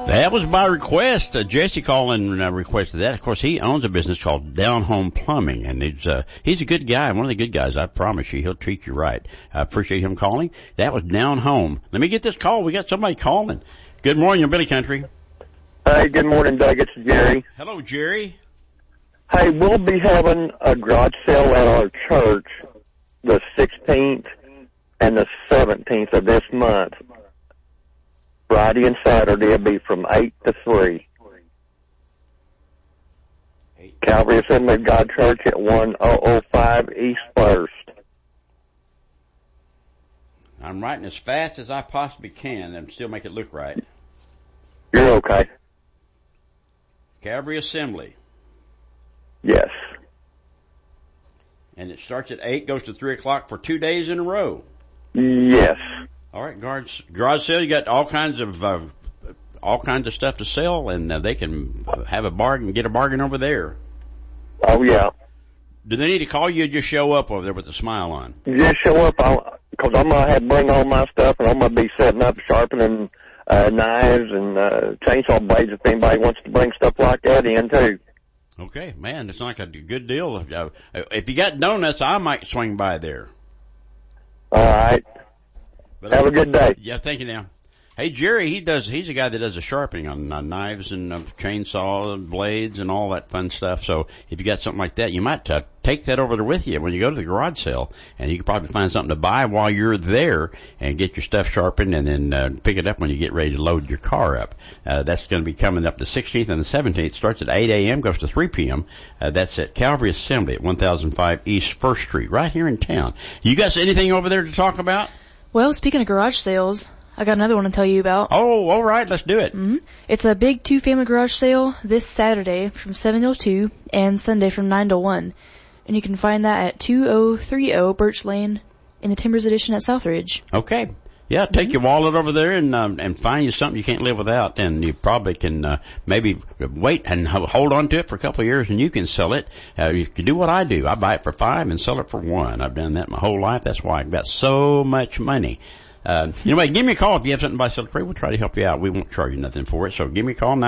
That was by request. Jesse calling requested that. Of course, he owns a business called Down Home Plumbing, and he's a good guy, one of the good guys. I promise you, he'll treat you right. I appreciate him calling. That was Down Home. Let me get this call. We got somebody calling. Good morning, Billy Country. Hey, good morning, Doug. It's Jerry. Hello, Jerry. Hey, we'll be having a garage sale at our church the 16th and the 17th of this month. Friday and Saturday will be from 8 to 3. Calvary Assembly of God Church at 1005 East 1st. I'm writing as fast as I possibly can and still make it look right. You're okay. Calvary Assembly. Yes. And it starts at 8, goes to 3 o'clock for 2 days in a row. Yes. All right, garage sale. You got all kinds of stuff to sell, and they can have a bargain, get a bargain over there. Oh yeah. Do they need to call you or just show up over there with a smile on? Just show up, because I'm gonna have to bring all my stuff, and I'm gonna be setting up, sharpening knives and chainsaw blades if anybody wants to bring stuff like that in too. Okay, man, it's like a good deal. If you got donuts, I might swing by there. All right. But have a good day. Yeah, thank you now. Hey, Jerry, he's a guy that does the sharpening on knives and chainsaw blades and all that fun stuff. So if you got something like that, you might take that over there with you when you go to the garage sale, and you can probably find something to buy while you're there and get your stuff sharpened, and then pick it up when you get ready to load your car up. That's going to be coming up the 16th and the 17th. Starts at 8 a.m., goes to 3 p.m. That's at Calvary Assembly at 1005 East 1st Street, right here in town. You guys anything over there to talk about? Well, speaking of garage sales, I got another one to tell you about. Oh, all right, let's do it. Mm-hmm. It's a big 2-family garage sale this Saturday from 7 till 2 and Sunday from 9 till 1. And you can find that at 2030 Birch Lane in the Timbers Edition at Southridge. Okay. Yeah, take your wallet over there and find you something you can't live without, and you probably can maybe wait and hold on to it for a couple of years, and you can sell it. You can do what I do. I buy it for $5 and sell it for $1. I've done that my whole life. That's why I've got so much money. Anyway, give me a call if you have something to buy, sell, trade. We'll try to help you out. We won't charge you nothing for it. So give me a call,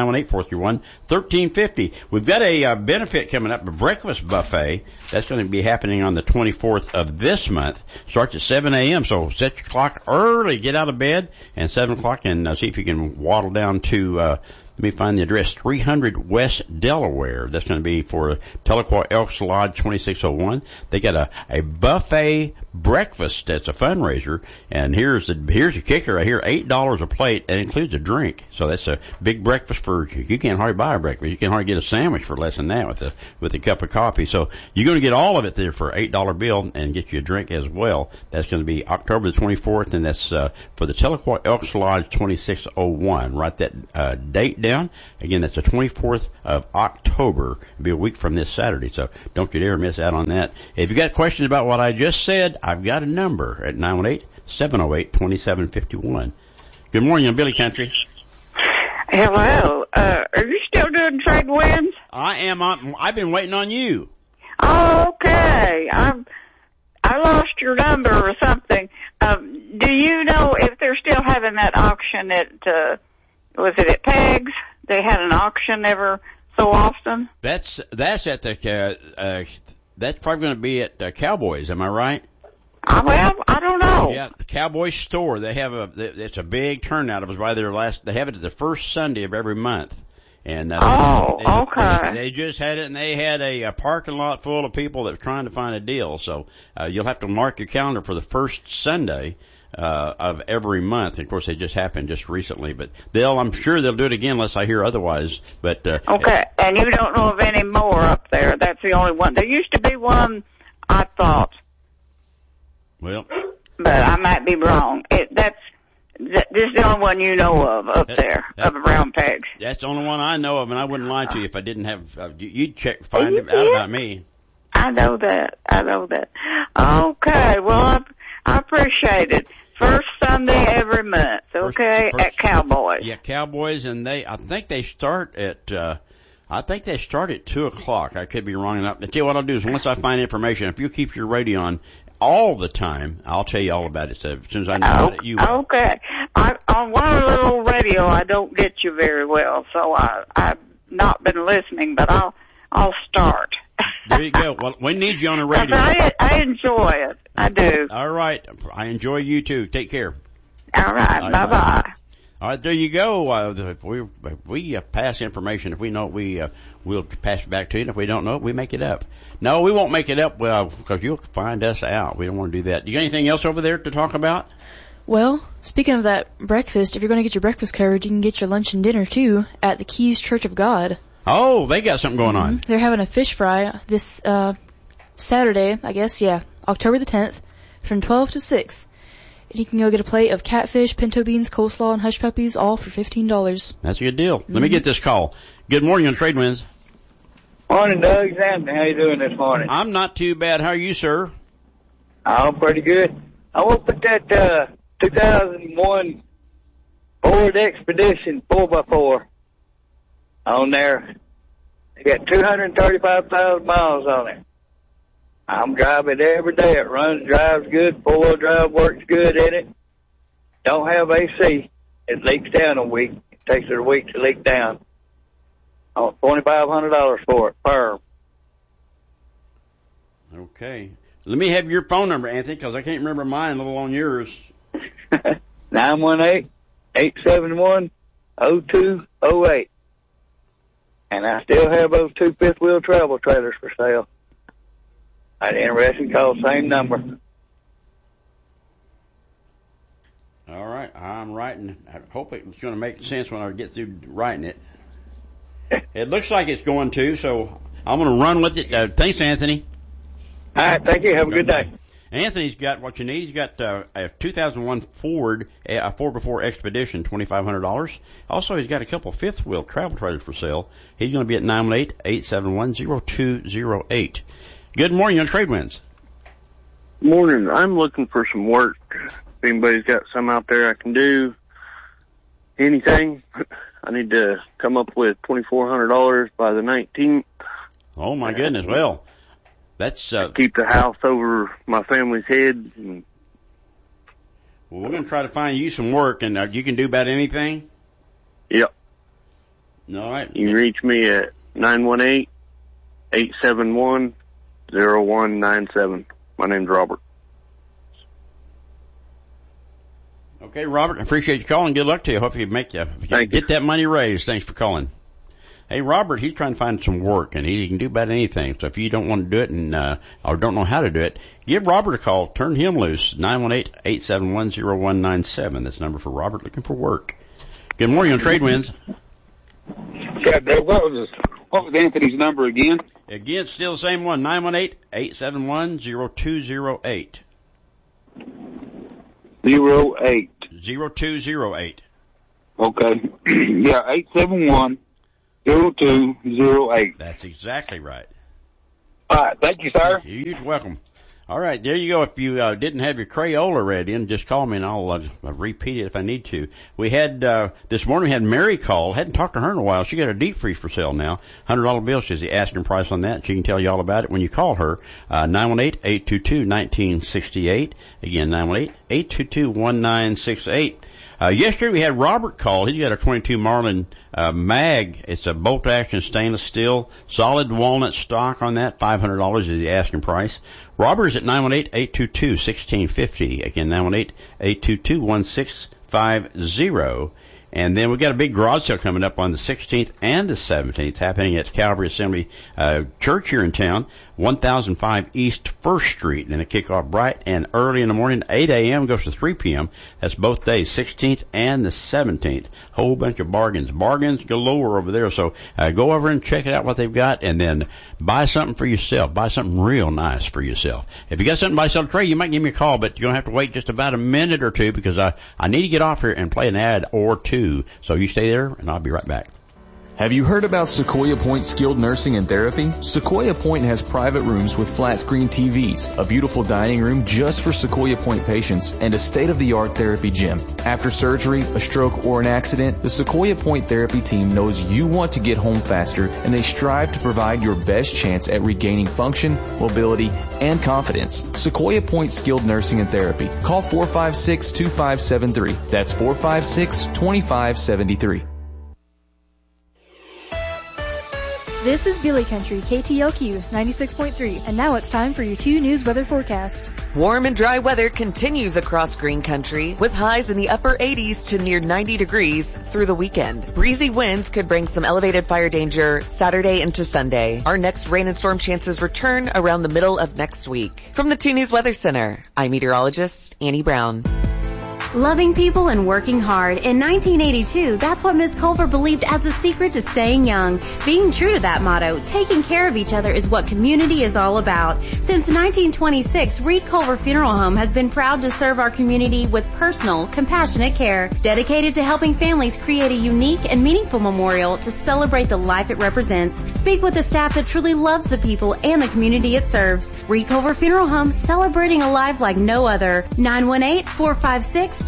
918-431-1350. We've got a benefit coming up, a breakfast buffet. That's going to be happening on the 24th of this month. Starts at 7 a.m. So set your clock early. Get out of bed and 7 o'clock and see if you can waddle down to let me find the address, 300 West Delaware. That's going to be for Tahlequah Elks Lodge 2601. They got a buffet breakfast. That's a fundraiser. And here's the kicker right here, $8 a plate. That includes a drink. So that's a big breakfast you can't hardly buy a breakfast. You can hardly get a sandwich for less than that with a cup of coffee. So you're going to get all of it there for $8 bill and get you a drink as well. That's going to be October the 24th, and that's for the Tahlequah Elks Lodge 2601. Write that date down. Again, that's the 24th of October. It'll be a week from this Saturday, so don't you dare miss out on that. If you got questions about what I just said, I've got a number at 918-708-2751. Good morning, on Billy Country. Hello. Are you still doing trade winds? I am. I've been waiting on you. Oh, okay. I lost your number or something. Do you know if they're still having that auction at, was it at Pegs? They had an auction ever so often? That's at the, that's probably going to be at Cowboys, am I right? Well, I don't know. Yeah, the Cowboys store. They have it's a big turnout. It was by their they have it the first Sunday of every month. And, okay. They just had it, and they had a parking lot full of people that were trying to find a deal. So, you'll have to mark your calendar for the first Sunday of every month. Of course, they just happened just recently, but I'm sure they'll do it again unless I hear otherwise. But okay, and you don't know of any more up there. That's the only one. There used to be one, I thought. Well, but I might be wrong. This is the only one you know of up there, of around Pegs. That's the only one I know of, and I wouldn't lie to you if I didn't have. You'd find out about me. I know that. Okay, well, I appreciate it. First Sunday every month, okay, at Cowboys. Yeah, Cowboys, and I think they start at 2 o'clock. I could be wrong enough. But tell you what I'll do is once I find information, if you keep your radio on all the time, I'll tell you all about it. So as soon as I know about it, you will. Okay. On one little radio radio, I don't get you very well, so I've not been listening, but I'll start. There you go. Well, we need you on the radio. I enjoy it. I do. All right. I enjoy you too. Take care. All right. Bye-bye. All right, there you go. If we pass information. If we know it, we'll pass it back to you. And if we don't know it, we make it up. No, we won't make it up, because you'll find us out. We don't want to do that. You got anything else over there to talk about? Well, speaking of that breakfast, if you're going to get your breakfast covered, you can get your lunch and dinner, too, at the Keys Church of God. Oh, they got something going on. They're having a fish fry this Saturday, I guess, October the 10th, from 12 to 6. And you can go get a plate of catfish, pinto beans, coleslaw, and hush puppies, all for $15. That's a good deal. Let me get this call. Good morning on Trade Winds. Morning, Doug. Anthony, how you doing this morning? I'm not too bad. How are you, sir? I'm pretty good. I want to put that 2001 Ford Expedition 4x4 on there. It got 235,000 miles on it. I'm driving it every day. It drives good. Four-wheel drive works good in it. Don't have AC. It leaks down a week. It takes it a week to leak down. I want $2,500 for it, per. Okay. Let me have your phone number, Anthony, because I can't remember mine, a little on yours. 918-871-0208. And I still have those 2 fifth-wheel travel trailers for sale. I'd interested, call the same number. All right. I'm writing. I hope it's going to make sense when I get through writing it. It looks like it's going to, so I'm going to run with it. Thanks, Anthony. All right. Thank you. Have a good day. Anthony's got what you need. He's got a 2001 Ford, a 4x4 Expedition, $2,500. Also, he's got a couple fifth-wheel travel trailers for sale. He's going to be at 918-871-0208. Good morning on Trade Winds. Morning. I'm looking for some work. If anybody's got some out there I can do anything, I need to come up with $2,400 by the 19th. Oh, my goodness. Well, that's... keep the house over my family's head. Well, we're going to try to find you some work, and you can do about anything? Yep. All right. You can reach me at 918-871-0197. My name's Robert. Okay, Robert, I appreciate you calling. Good luck to you. Hope you get that money raised. Thanks for calling. Hey, Robert, he's trying to find some work, and he can do about anything. So if you don't want to do it or don't know how to do it, give Robert a call. Turn him loose. 918-871-0197. That's the number for Robert looking for work. Good morning on Trade Winds. Yeah, what was Anthony's number again? Again, still the same one, 918-871-0208. 08. 0208. Okay. Yeah, 871-0208. That's exactly right. All right. Thank you, sir. You're welcome. All right, there you go. If you didn't have your Crayola ready, and just call me, and I'll repeat it if I need to. We had this morning we had Mary call. Hadn't talked to her in a while. She got a deep freeze for sale now. $100 bill. She's the asking price on that. She can tell you all about it when you call her. 918-822-1968. Again, 918-822-1968. Yesterday we had Robert call. He's got a 22 Marlin mag. It's a bolt action stainless steel, solid walnut stock on that. $500 is the asking price. Robert is at 918-822-1650. Again, 918-822-1650. And then we've got a big garage sale coming up on the 16th and the 17th, happening at Calvary Assembly Church here in town, 1005 East 1st Street. And it kick off bright and early in the morning, 8 a.m. goes to 3 p.m. That's both days, 16th and the 17th. Whole bunch of bargains galore over there. So go over and check it out what they've got, and then buy something for yourself. Buy something real nice for yourself. If you got something to buy, sell, trade, you might give me a call, but you're going to have to wait just about a minute or two, because I need to get off here and play an ad or two. So you stay there, and I'll be right back. Have you heard about Sequoia Point Skilled Nursing and Therapy? Sequoia Point has private rooms with flat screen TVs, a beautiful dining room just for Sequoia Point patients, and a state-of-the-art therapy gym. After surgery, a stroke, or an accident, the Sequoia Point Therapy team knows you want to get home faster, and they strive to provide your best chance at regaining function, mobility, and confidence. Sequoia Point Skilled Nursing and Therapy. Call 456-2573. That's 456-2573. This is Billy Country, KTLQ 96.3, and now it's time for your 2 News weather forecast. Warm and dry weather continues across Green Country, with highs in the upper 80s to near 90 degrees through the weekend. Breezy winds could bring some elevated fire danger Saturday into Sunday. Our next rain and storm chances return around the middle of next week. From the 2 News Weather Center, I'm meteorologist Annie Brown. Loving people and working hard. In 1982, that's what Ms. Culver believed as the secret to staying young. Being true to that motto, taking care of each other is what community is all about. Since 1926, Reed Culver Funeral Home has been proud to serve our community with personal, compassionate care, dedicated to helping families create a unique and meaningful memorial to celebrate the life it represents. Speak with the staff that truly loves the people and the community it serves. Reed Culver Funeral Home, celebrating a life like no other. 918-456-2551.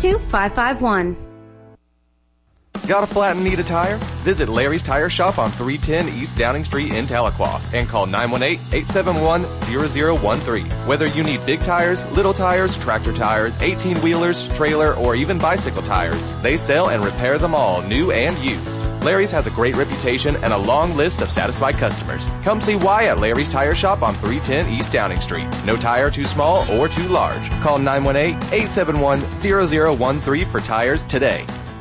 Got a flat and need a tire? Visit Larry's Tire Shop on 310 East Downing Street in Tahlequah and call 918-871-0013. Whether you need big tires, little tires, tractor tires, 18-wheelers, trailer, or even bicycle tires, they sell and repair them all, new and used. Larry's has a great reputation and a long list of satisfied customers. Come see why at Larry's Tire Shop on 310 East Downing Street. No tire too small or too large. Call 918-871-0013 for tires today.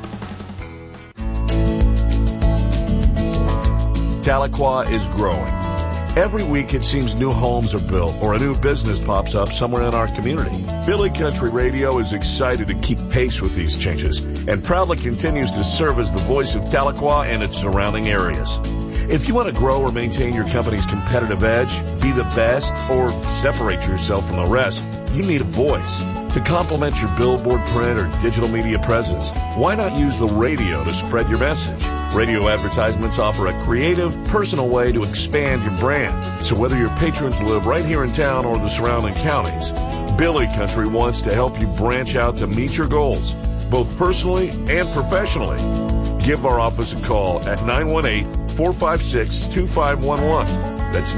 Tahlequah is growing. Every week it seems new homes are built or a new business pops up somewhere in our community. Billy Country Radio is excited to keep pace with these changes and proudly continues to serve as the voice of Tahlequah and its surrounding areas. If you want to grow or maintain your company's competitive edge, be the best, or separate yourself from the rest, you need a voice. To complement your billboard, print, or digital media presence, why not use the radio to spread your message? Radio advertisements offer a creative, personal way to expand your brand. So whether your patrons live right here in town or the surrounding counties, Billy Country wants to help you branch out to meet your goals, both personally and professionally. Give our office a call at 918-456-2511. That's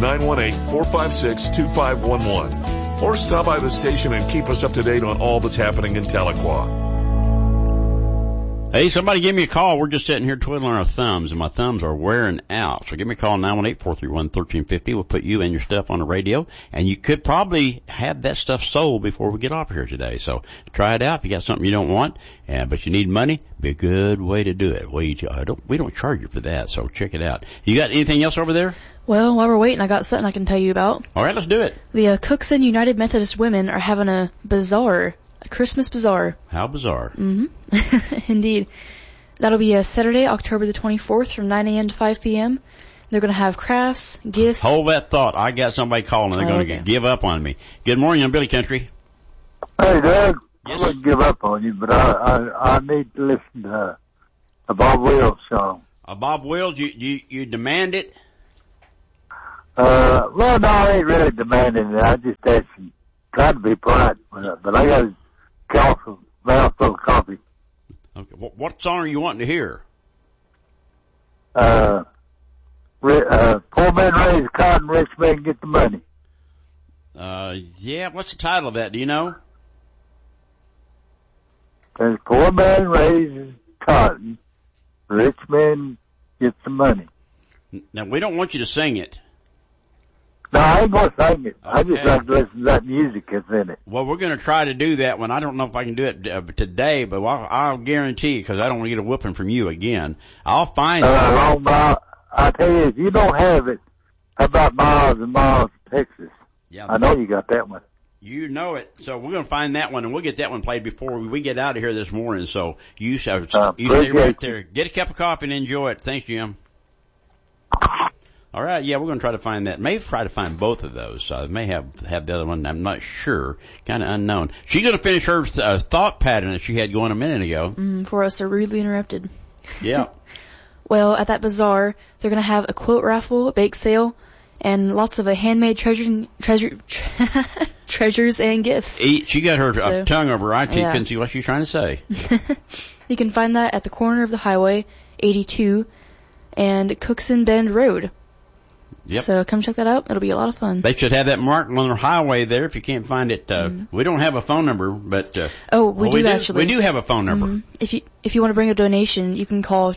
918-456-2511. Or stop by the station and keep us up to date on all that's happening in Tahlequah. Hey, somebody give me a call. We're just sitting here twiddling our thumbs, and my thumbs are wearing out. So give me a call, 918-431-1350. We'll put you and your stuff on the radio, and you could probably have that stuff sold before we get off here today. So try it out. If you got something you don't want, but you need money, be a good way to do it. We don't charge you for that, so check it out. You got anything else over there? Well, while we're waiting, I got something I can tell you about. All right, let's do it. The Cookson United Methodist Women are having a bazaar, a Christmas bazaar. How bizarre. Mm-hmm. Indeed. That'll be Saturday, October the 24th from 9 a.m. to 5 p.m. They're going to have crafts, gifts. Hold that thought. I got somebody calling. They're going to give up on me. Good morning, I'm Billy Country. Hey, Doug. Yes. I wouldn't give up on you, but I need to listen to a Bob Wills song. A Bob Wills? You demand it? Well, no, I ain't really demanding it. I just asking, trying to be polite, but I got a mouthful of coffee. Okay. What song are you wanting to hear? Poor man raise cotton, rich man get the money. Yeah, what's the title of that? Do you know? Says poor man raises cotton, rich man gets the money. Now, we don't want you to sing it. No, I ain't going to sing it. Okay. I just like to listen to that music that's in it. Well, we're going to try to do that one. I don't know if I can do it today, but I'll guarantee you, because I don't want to get a whooping from you again. I'll find it. I tell you, if you don't have it, how about Miles and Miles, Texas? Yeah, I know you got that one. You know it. So we're going to find that one, and we'll get that one played before we get out of here this morning. So you stay right there. Get a cup of coffee and enjoy it. Thanks, Jim. All right, yeah, we're going to try to find that. Maybe try to find both of those. I may have the other one. I'm not sure. Kind of unknown. She's going to finish her thought pattern that she had going a minute ago. Before us are rudely interrupted. Yeah. Well, at that bazaar, they're going to have a quilt raffle, a bake sale, and lots of handmade treasures and gifts. She got her tongue over her eye. She Yeah. couldn't see what she's trying to say. You can find that at the corner of the Highway 82 and Cookson Bend Road. Yep. So come check that out. It'll be a lot of fun. They should have that marked on their highway there if you can't find it. We don't have a phone number, but we do actually. We do have a phone number. If you want to bring a donation, you can call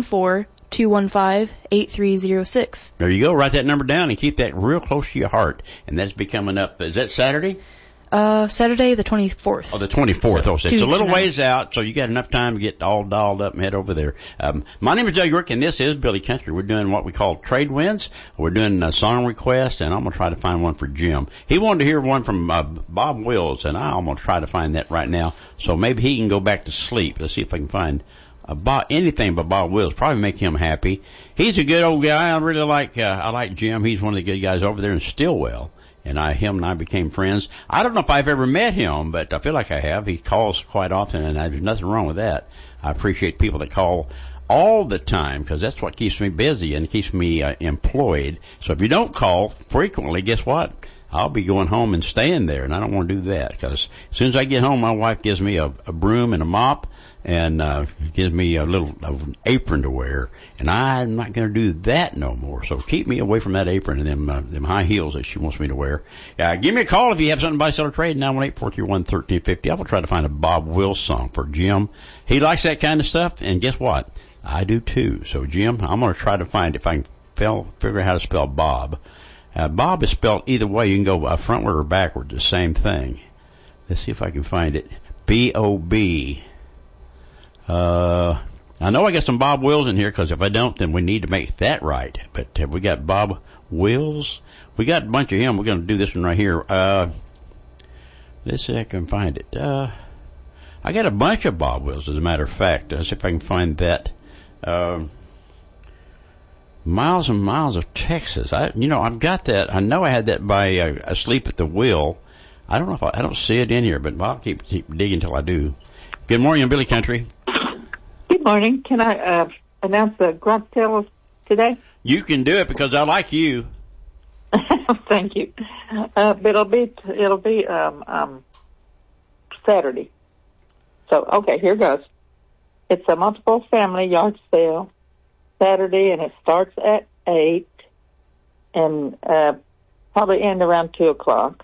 214-215-8306. There you go. Write that number down and keep that real close to your heart. And that's be coming up. Is that Saturday? Saturday the 24th. Oh, the 24th. So, It's a little ways out, so you got enough time to get all dolled up and head over there. My name is Doug York, and this is Billy Country. We're doing what we call trade wins. We're doing a song request, and I'm going to try to find one for Jim. He wanted to hear one from Bob Wills, and I'm going to try to find that right now, so maybe he can go back to sleep. Let's see if I can find anything but Bob Wills. Probably make him happy. He's a good old guy. I really like Jim. He's one of the good guys over there in Stillwell. And him and I became friends. I don't know if I've ever met him, but I feel like I have. He calls quite often, and there's nothing wrong with that. I appreciate people that call all the time, because that's what keeps me busy and keeps me employed. So if you don't call frequently, guess what? I'll be going home and staying there, and I don't want to do that, because as soon as I get home, my wife gives me a broom and a mop, and gives me a little apron to wear, and I'm not going to do that no more. So keep me away from that apron and them high heels that she wants me to wear. Give me a call if you have something to buy, sell, or trade. 918-421-1350. I will try to find a Bob Wills song for Jim. He likes that kind of stuff, and guess what? I do too. So Jim, I'm going to try to find if I can figure out how to spell Bob. Bob is spelled either way. You can go frontward or backward, the same thing. Let's see if I can find it. B-O-B. I know I got some Bob Wills in here, because if I don't, then we need to make that right. But have we got Bob Wills? We got a bunch of him. We're going to do this one right here. Let's see if I can find it. I got a bunch of Bob Wills, as a matter of fact. Let's see if I can find that. Miles and Miles of Texas. I've got that. I know I had that by Asleep at the Wheel. I don't know if I don't see it in here, but I'll keep digging until I do. Good morning, Billy Country. Good morning. Can I announce the garage sale today? You can do it, because I like you. Thank you. But it'll be Saturday. So okay, here goes. It's a multiple family yard sale Saturday, and it starts at 8 and probably end around 2 o'clock.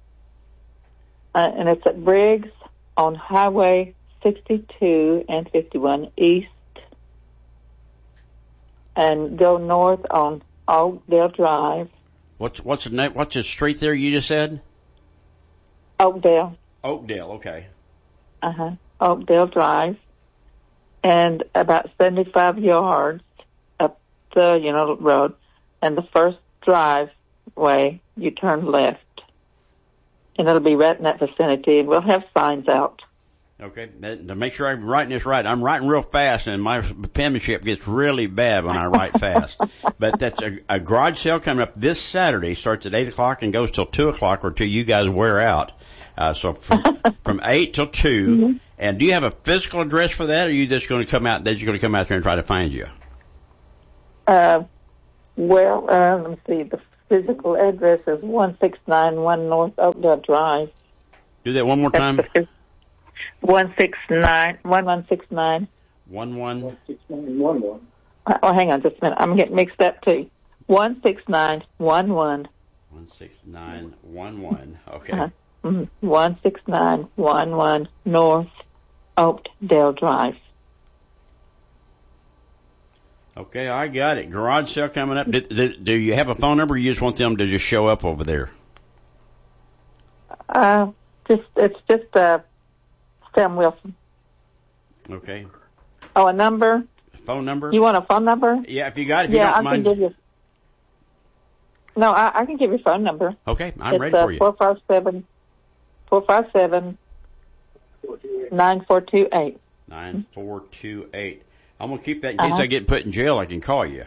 And it's at Briggs on Highway 62 and 51 East, and go north on Oakdale Drive. What's the name? What's the street there you just said? Oakdale. Oakdale, okay. Oakdale Drive, and about 75 yards up the road, and the first driveway you turn left, and it'll be right in that vicinity, and we'll have signs out. Okay, to make sure I'm writing this right, I'm writing real fast, and my penmanship gets really bad when I write fast. But that's a garage sale coming up this Saturday. Starts at 8 o'clock and goes till 2 o'clock, or till you guys wear out. So from 8 till 2. Mm-hmm. And do you have a physical address for that, or are you just going to come out? They're just going to come out there and try to find you? Let me see. The physical address is 1691 North Oakdale Drive. Do that one more time. 1169. 11. Oh, hang on just a minute. I'm getting mixed up too. 16911. 16911. Okay. 16911 North Oakdale Drive. Okay, I got it. Garage sale coming up. Do you have a phone number, or you just want them to just show up over there? It's just Sam Wilson. Okay. Oh, a number? Phone number? You want a phone number? Yeah, if you got it, if you don't mind. Can give you. No, I can give you a phone number. Okay, I'm ready for you. 457-9428. 9428. I'm going to keep that in case I get put in jail. I can call you.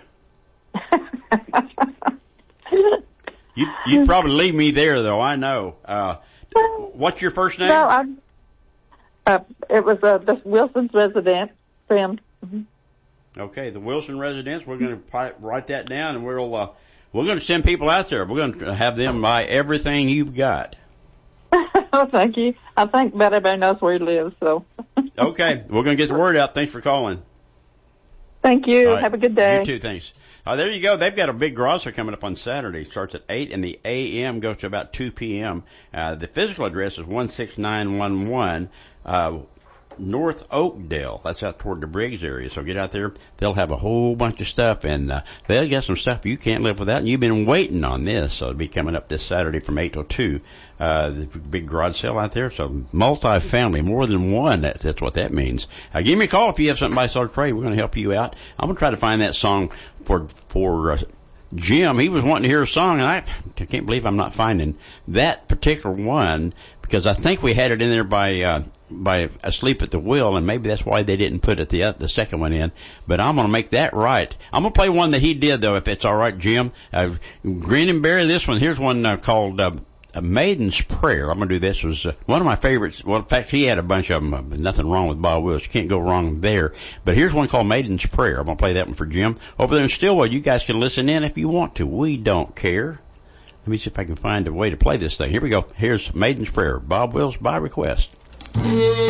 You'd probably leave me there, though. I know. What's your first name? No, it was Wilson's resident, Sam. Mm-hmm. Okay, the Wilson residence. We're going to write that down, and we're going to send people out there. We're going to have them buy everything you've got. Oh, thank you. I think about everybody knows where he lives, so. Okay, we're going to get the word out. Thanks for calling. Thank you. Right. Have a good day. You too, thanks. There you go. They've got a big garage sale coming up on Saturday. It starts at 8 in the a.m., goes to about 2 p.m. The physical address is 16911 North Oakdale. That's out toward the Briggs area. So get out there. They'll have a whole bunch of stuff, and they'll get some stuff you can't live without. And you've been waiting on this, so it'll be coming up this Saturday from 8 till 2. The big garage sale out there. So multi-family, more than one. That's what that means. Give me a call if you have something by Solar Trade. We're going to help you out. I'm going to try to find that song for Jim. He was wanting to hear a song, and I can't believe I'm not finding that particular one, because I think we had it in there by Asleep at the Wheel, and maybe that's why they didn't put it the second one in. But I'm going to make that right. I'm going to play one that he did, though, if it's all right, Jim. Grin and Bear this one. Here's one called A Maiden's Prayer. I'm going to do this. It was one of my favorites. Well, in fact, he had a bunch of them. Nothing wrong with Bob Wills. You can't go wrong there. But here's one called Maiden's Prayer. I'm going to play that one for Jim. Over there in Stillwell, you guys can listen in if you want to. We don't care. Let me see if I can find a way to play this thing. Here we go. Here's Maiden's Prayer. Bob Wills by request.